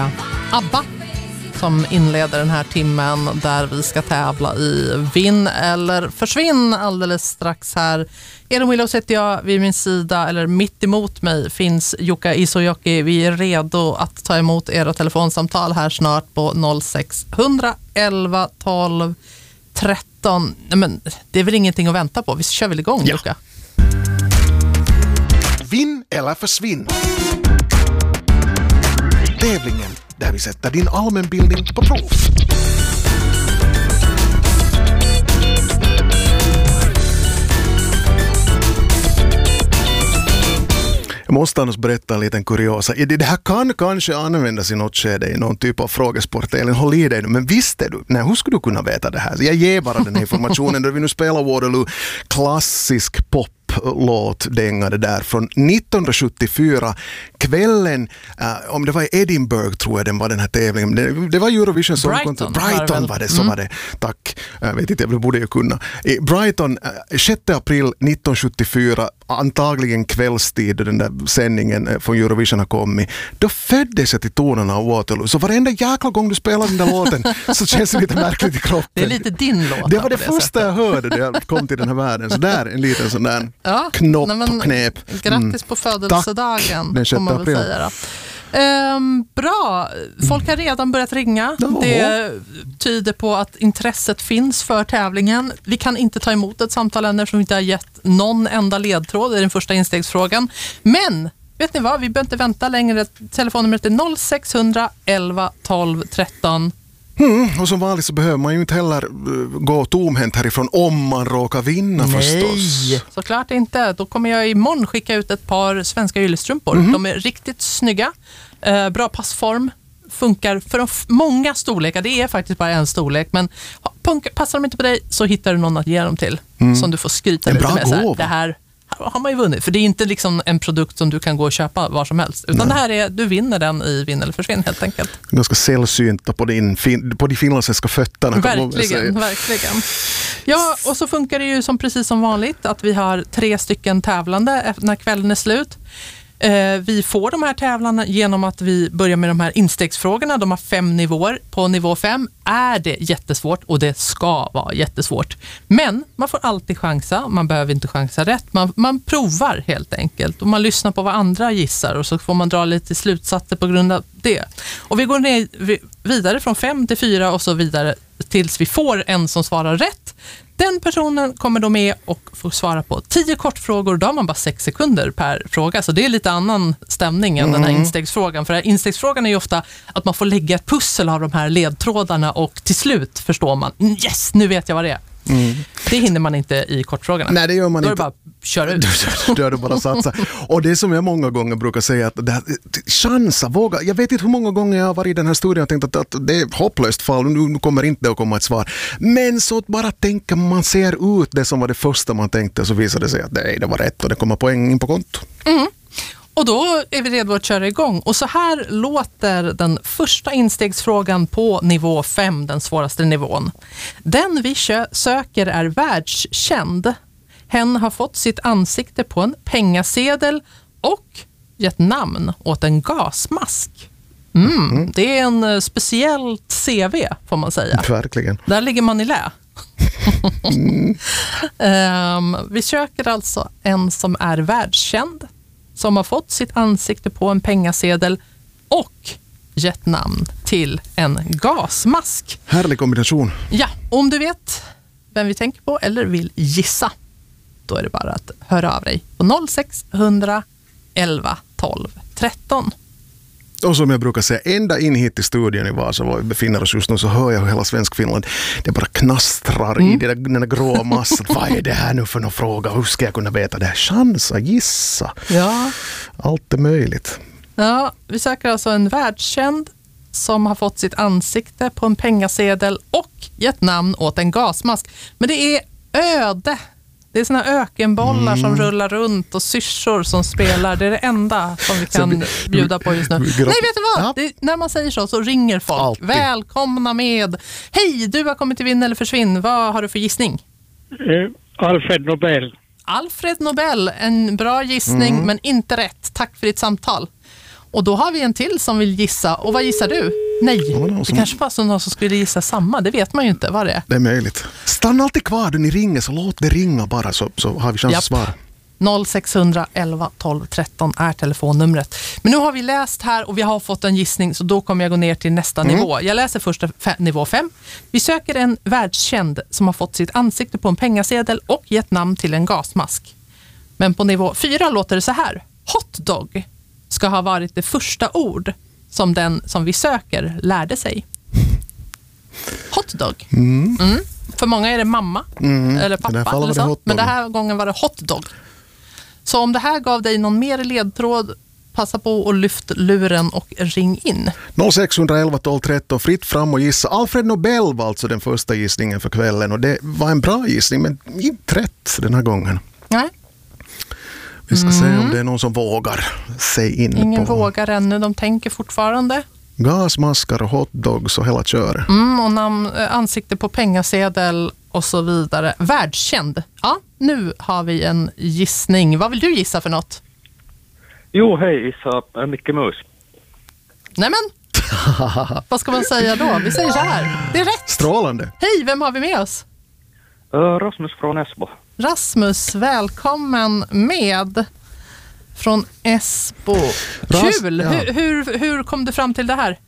ABBA som inleder den här timmen där vi ska tävla i Vinn eller försvinn alldeles strax här. Elin Willows heter jag, vid min sida eller mitt emot mig finns Jukka Isojoki. Vi är redo att ta emot era telefonsamtal här snart på 0600 11 12 13. Nej, men det är väl ingenting att vänta på, vi kör väl igång Jukka. Vinn eller försvinn. Tävlingen där vi sätter din allmänbildning på prov. Jag måste annars berätta en liten kuriosa. Det här kan kanske användas i något skede i någon typ av frågesport. Eller håll i dig nu. Men visste du? Nej, hur skulle du kunna veta det här? Jag ger bara den här informationen. Då vi nu spelar Waterloo, klassisk pop låtdänga det där från 1974 kvällen, om det var i Edinburgh tror jag den var den här tävlingen, det var Eurovision Song Contest. Brighton var det, så var det, tack, jag vet inte, jag borde ju kunna i Brighton, 6 april 1974, antagligen kvällstid då den där sändningen från Eurovision har kommit, då föddes jag till tonerna av Waterloo, så varenda jäkla gång du spelar den där låten så känns det lite märkligt i kroppen. Det är lite din låt. Det var det första sättet jag hörde när jag kom till den här världen, så där en liten sån där knäpp. Grattis på födelsedagen, den 6 får man väl april. säga då. Bra, folk har redan börjat ringa. Det tyder på att intresset finns för tävlingen. Vi kan inte ta emot ett samtal ännu eftersom vi inte har gett någon enda ledtråd i den första instegsfrågan. Men vet ni vad, vi behöver inte vänta längre. Telefonnumret är 0600 11 12 13. Och som vanligt så behöver man ju inte heller gå tomhänt härifrån om man råkar vinna förstås. Såklart inte. Då kommer jag imorgon skicka ut ett par svenska yllestrumpor. De är riktigt snygga. Bra passform. Funkar för många storlekar. Det är faktiskt bara en storlek. Men passar de inte på dig så hittar du någon att ge dem till. Som du får skryta lite med. Så här, det här har man ju vunnit. För det är inte liksom en produkt som du kan gå och köpa var som helst. Utan det här är, du vinner den i Vinn eller försvinn helt enkelt. Ganska sällsynta på de finlandssvenska fötterna. Verkligen. Ja, och så funkar det ju som precis som vanligt att vi har 3 stycken tävlande när kvällen är slut. Vi får de här tävlarna genom att vi börjar med de här instegsfrågorna. De har 5 nivåer. På nivå 5 är det jättesvårt och det ska vara jättesvårt. Men man får alltid chansa. Man behöver inte chansa rätt. Man provar helt enkelt och man lyssnar på vad andra gissar och så får man dra lite slutsatser på grund av det. Och vi går ner vidare från 5 till 4 och så vidare tills vi får en som svarar rätt. Den personen kommer då med och får svara på 10 kortfrågor. Då har man bara 6 sekunder per fråga. Så det är lite annan stämning än den här instegsfrågan. För instegsfrågan är ju ofta att man får lägga ett pussel av de här ledtrådarna och till slut förstår man, yes, nu vet jag vad det är. Det hinner man inte i kortfrågorna. Nej, det gör man då inte. Då är det bara köra ut. Då är det bara satsa. Och det som jag många gånger brukar säga att det här, chansa, våga. Jag vet inte hur många gånger jag har varit i den här studien och tänkt att det är hopplöst fall. Nu kommer inte att komma ett svar. Men så bara tänka, man ser ut det som var det första man tänkte och så visar det sig att det var rätt och det kommer poäng in på konto. Och då är vi redo att köra igång. Och så här låter den första instegsfrågan på nivå 5, den svåraste nivån. Den vi söker är världskänd. Hen har fått sitt ansikte på en pengasedel och gett namn åt en gasmask. Det är en speciellt CV får man säga. Verkligen. Där ligger man i lä. Vi söker alltså en som är världskänd, som har fått sitt ansikte på en pengasedel och gett namn till en gasmask. Härlig kombination. Ja, om du vet vem vi tänker på eller vill gissa, då är det bara att höra av dig på 0600 11 12 13. Och som jag brukar säga, ända in hit i studion i Vasa, var vi befinner oss just nu, så hör jag hela svensk Finland. Det bara knastrar i den där grå massan. Vad är det här nu för någon fråga? Hur ska jag kunna veta det här? Chansa, gissa. Ja. Allt är möjligt. Ja, vi söker alltså en världskänd som har fått sitt ansikte på en pengasedel och gett namn åt en gasmask. Men det är öde. Det är såna ökenbollar som rullar runt och syrsor som spelar. Det är det enda som vi kan bjuda på just nu. Nej, vet du vad? Ja. När man säger så ringer folk. Alltid. Välkomna med. Hej, du har kommit till Vinn eller försvinn. Vad har du för gissning? Alfred Nobel. Alfred Nobel, en bra gissning men inte rätt. Tack för ditt samtal. Och då har vi en till som vill gissa. Och vad gissar du? Nej, det kanske bara så någon som skulle gissa samma. Det vet man ju inte vad det är. Det är möjligt. Stanna alltid kvar när ni ringer, så låt det ringa bara, så har vi chans att svara. 0611 12 13 är telefonnumret. Men nu har vi läst här och vi har fått en gissning, så då kommer jag gå ner till nästa nivå. Jag läser först nivå 5. Vi söker en världskänd som har fått sitt ansikte på en pengasedel och gett namn till en gasmask. Men på nivå 4 låter det så här. Hotdog ska ha varit det första ord som den som vi söker lärde sig. Hotdog. För många är det mamma eller pappa eller så. Men den här gången var det hotdog. Så om det här gav dig någon mer ledtråd, passa på att lyft luren och ring in. 0611 12 13, fritt fram och gissa. Alfred Nobel var alltså den första gissningen för kvällen, och det var en bra gissning, men inte rätt den här gången. Nej. Vi ska se om det är någon som vågar sig in. Ingen vågar ännu, de tänker fortfarande. Gasmaskar och hotdogs och hela kör. Och ansikte på pengasedel och så vidare. Världskänd. Ja, nu har vi en gissning. Vad vill du gissa för något? Jo, hej, gissa Mickey Mouse. Nämen, vad ska man säga då? Vi säger så här. Det är rätt. Strålande. Hej, vem har vi med oss? Rasmus från Esbo. Rasmus, välkommen med från Esbo. Kul! Ja. Hur kom du fram till det här?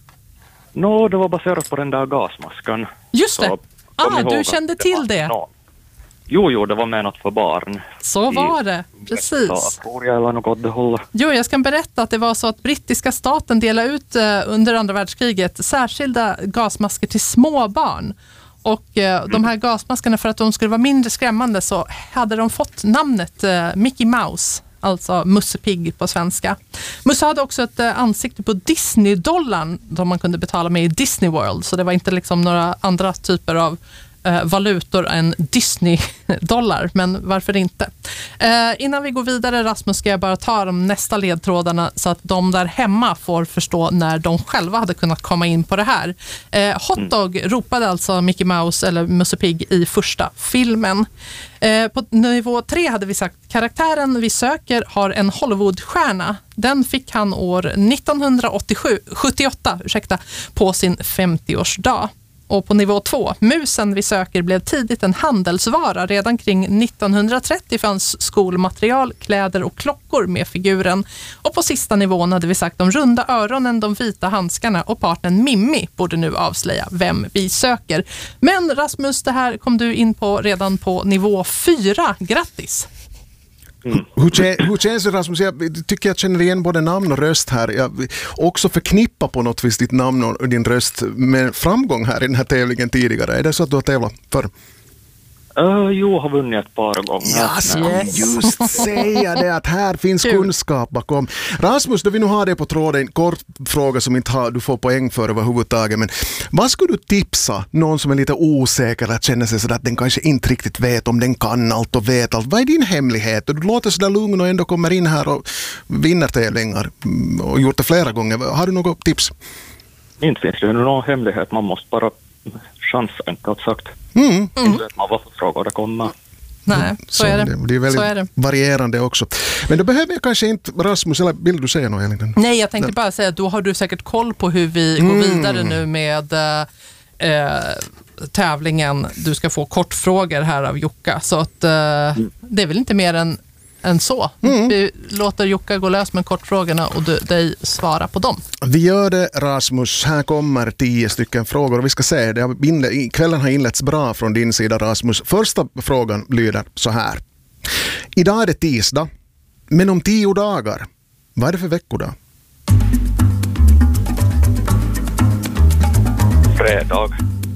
Det var baserat på den där gasmasken. Just det. Du kände till det. Jo, det var menat för barn. Så var det, precis. Tror jag eller något åt det hållet. Jo, jag ska berätta att det var så att brittiska staten delade ut under andra världskriget särskilda gasmasker till små barn. Och de här gasmaskerna, för att de skulle vara mindre skrämmande, så hade de fått namnet Mickey Mouse, alltså Musse Pigg på svenska. Musse hade också ett ansikte på Disney-dollarn som man kunde betala med i Disney World, så det var inte liksom några andra typer av valutor än Disney-dollar, men varför inte? Innan vi går vidare, Rasmus, ska jag bara ta de nästa ledtrådarna så att de där hemma får förstå när de själva hade kunnat komma in på det här. Hotdog ropade alltså Mickey Mouse eller Musse Pigg i första filmen. På nivå 3 hade vi sagt karaktären vi söker har en Hollywoodstjärna. Den fick han år 1978 på sin 50-årsdag. Och på nivå 2, musen vi söker blev tidigt en handelsvara. Redan kring 1930 fanns skolmaterial, kläder och klockor med figuren. Och på sista nivån hade vi sagt de runda öronen, de vita handskarna och partnern Mimmi borde nu avslöja vem vi söker. Men Rasmus, det här kom du in på redan på nivå 4. Grattis! Hur känns det, Rasmus? Jag tycker jag känner igen både namn och röst här. Jag också förknippar på något vis ditt namn och din röst med framgång här i den här tävlingen tidigare. Är det så att du har tävlat förr? Jo, har vunnit ett par gånger. Ja, så just säga det, att här finns kunskap bakom. Rasmus, då vi nu har det på tråden, kort fråga som inte du får poäng för överhuvudtaget, men vad skulle du tipsa någon som är lite osäker, att känna sig sådär att den kanske inte riktigt vet om den kan allt och vet allt? Vad är din hemlighet? Du låter sådär lugn och ändå kommer in här och vinner tävlingar och gjort det flera gånger. Har du något tips? Inte finns det någon hemlighet, man måste bara chansa, enkelt sagt. Inte vet man vad för frågor det kommer. Nej, så är det. Det är väldigt varierande också. Men då behöver jag kanske inte, Rasmus, eller vill du säga något, Elin? Nej, jag tänkte bara säga att då har du säkert koll på hur vi går vidare nu med tävlingen. Du ska få kortfrågor här av Jukka. Så att det är väl inte mer än så. Vi låter Jukka gå lös med kortfrågorna och dig svara på dem. Vi gör det, Rasmus. Här kommer 10 stycken frågor och vi ska se, kvällen har inletts bra från din sida, Rasmus. Första frågan lyder så här. Idag är det tisdag, men om 10 dagar, vad är det för veckodag? Fredag.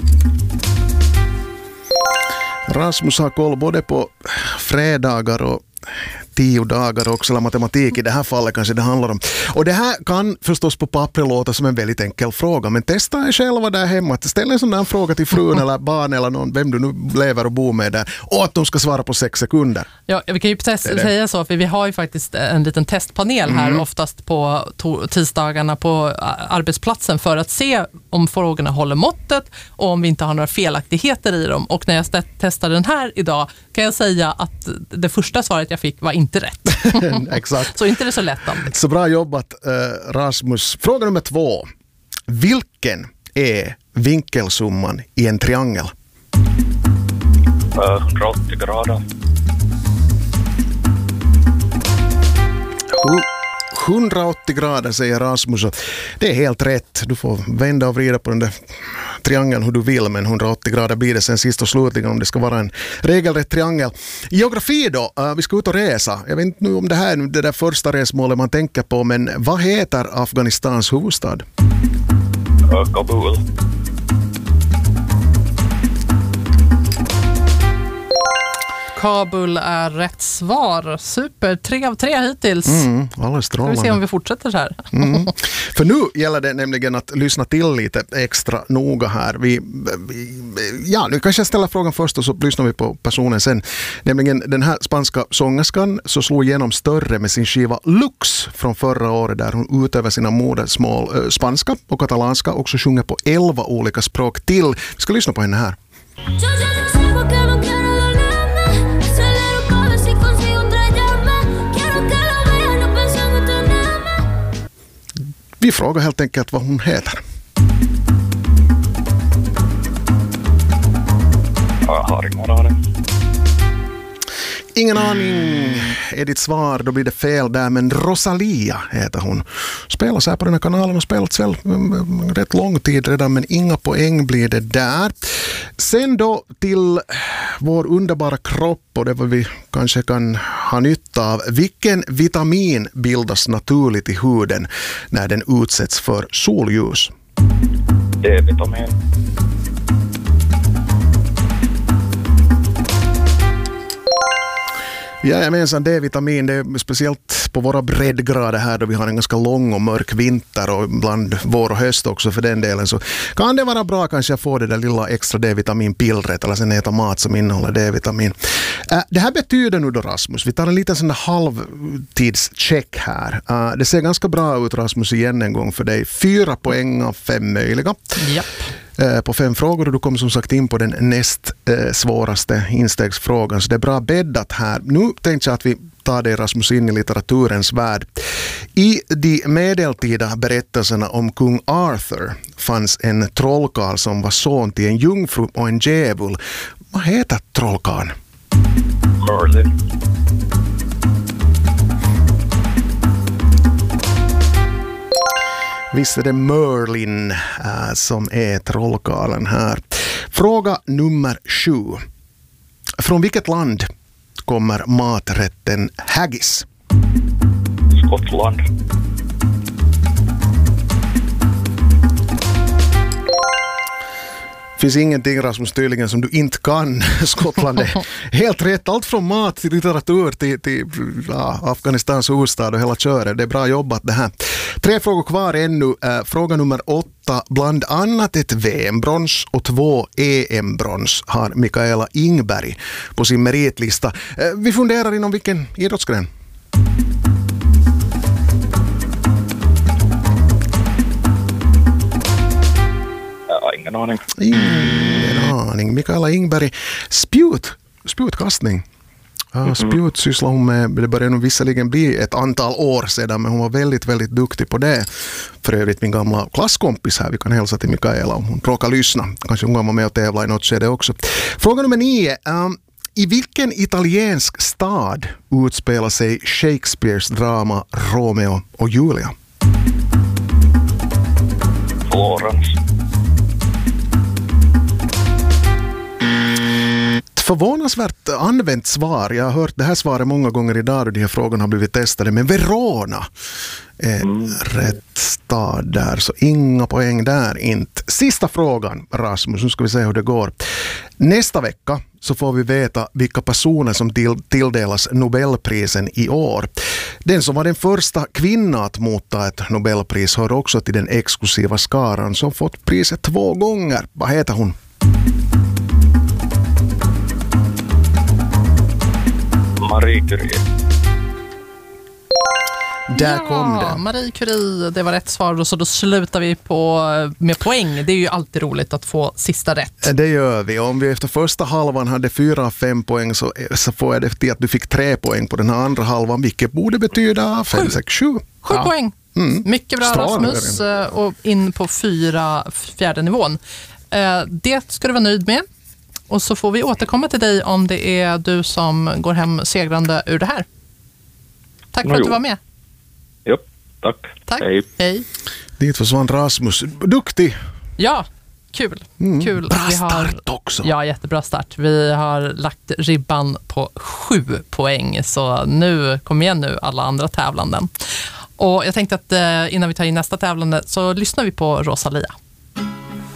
Rasmus har koll både på fredagar och 10 dagar också, eller matematik i det här fallet kanske det handlar om. Och det här kan förstås på pappret låta som en väldigt enkel fråga, men testa er själva där hemma. Ställ en sån där fråga till frun eller barn eller någon, vem du nu lever och bor med där, och att de ska svara på 6 sekunder. Ja, vi kan ju säga så, för vi har ju faktiskt en liten testpanel här oftast på tisdagarna på arbetsplatsen för att se om frågorna håller måttet och om vi inte har några felaktigheter i dem. Och när jag testade den här idag kan jag säga att det första svaret jag fick var inte inte rätt. Exakt. Så inte det så lätt alltid. Så bra jobbat, Rasmus. Fråga nummer 2. Vilken är vinkelsumman i en triangel? 180 grader. 180 grader säger Rasmus. Det är helt rätt. Du får vända och vrida på den där triangeln hur du vill, men 180 grader blir det sen sist och slutligen om det ska vara en regelrätt triangel. Geografi då, vi ska ut och resa. Jag vet inte nu om det här är det där första resmålet man tänker på, men vad heter Afghanistans huvudstad? Kabul. Kabul är rätt svar. Super, 3 av 3 hittills. Alldeles strålande. Ska vi se om vi fortsätter så här. För nu gäller det nämligen att lyssna till lite extra noga här. Nu kanske jag ställer frågan först och så lyssnar vi på personen sen. Nämligen den här spanska sångerskan så slog igenom större med sin skiva Lux från förra året där hon utöver sina modersmål spanska och katalanska också sjunger på 11 olika språk till. Vi ska lyssna på henne här. Vi frågar helt enkelt vad hon heter. Jag har ingen aning. Ingen aning är ditt svar, då blir det fel där, men Rosalia heter hon. Spelar så här på den här kanalen och spelat väl rätt lång tid redan, men inga poäng blir det där. Sen då till vår underbara kropp och det vad vi kanske kan ha nytta av. Vilken vitamin bildas naturligt i huden när den utsätts för solljus? D-vitamin. Jajamensan, D-vitamin, det är speciellt på våra breddgrader här då vi har en ganska lång och mörk vinter och ibland vår och höst också för den delen, så kan det vara bra kanske att få det där lilla extra D-vitaminpillret eller sen äta mat som innehåller D-vitamin. Det här betyder nu då, Rasmus, vi tar en liten sån där halvtidscheck här. Det ser ganska bra ut, Rasmus, igen en gång för dig. 4 poäng av 5 möjliga. Japp. På 5 frågor och du kommer som sagt in på den näst svåraste instegsfrågan, så det är bra bäddat här. Nu tänkte jag att vi tar dig, Rasmus, in i litteraturens värld. I de medeltida berättelserna om kung Arthur fanns en trollkarl som var son till en jungfru och en djävul. Vad heter trollkarlen? Merlin. Visst är det Merlin som är trollkarlen här. Fråga nummer 7. Från vilket land kommer maträtten haggis? Skottland. Finns ingenting, Rasmus, tydligen som du inte kan. Skottland är helt rätt. Allt från mat till litteratur till Afghanistans huvudstad och hela köret. Det är bra jobbat det här. 3 frågor kvar ännu. Fråga nummer 8. Bland annat ett VM-brons och 2 EM-brons har Mikaela Ingberg på sin meritlista. Vi funderar inom vilken idrottsgren? Ingen aning. Ingen aning. Mikaela Ingberg. Spjutkastning. Spjut sysslar hon med, det börjar nog visserligen bli ett antal år sedan, men hon var väldigt, väldigt duktig på det. För övrigt min gamla klasskompis här, vi kan hälsa till Mikaela om hon råkar lyssna. Kanske hon var med och tävla i något skede också. Fråga nummer 9. I vilken italiensk stad utspelar sig Shakespeares drama Romeo och Julia? Florens. Förvånansvärt använt svar. Jag har hört det här svaret många gånger idag och de här frågorna har blivit testade. Men Verona är rätt stad där, så inga poäng där inte. Sista frågan, Rasmus, nu ska vi se hur det går. Nästa vecka så får vi veta vilka personer som tilldelas Nobelprisen i år. Den som var den första kvinna att motta ett Nobelpris hör också till den exklusiva skaran som fått priset 2 gånger. Vad heter hon? Marie Curie. Där kom det. Marie Curie, det var rätt svar. Så då slutar vi med poäng. Det är ju alltid roligt att få sista rätt. Det gör vi. Om vi efter första halvan hade 4 av 5 poäng så får jag det till att du fick 3 poäng på den här andra halvan, vilket borde betyda 5, 6, 7. 7 poäng. Mycket bra, Rasmus. Och in på fjärde nivån. Det ska du vara nöjd med. Och så får vi återkomma till dig om det är du som går hem segrande ur det här. Tack för att du var med. Ja, tack. Hej. Dit försvann Rasmus. Duktig. Ja, kul. Kul. Bra start också. Ja, jättebra start. Vi har lagt ribban på 7 poäng. Så nu, kom igen nu alla andra tävlanden. Och jag tänkte att innan vi tar in nästa tävlande så lyssnar vi på Rosalia.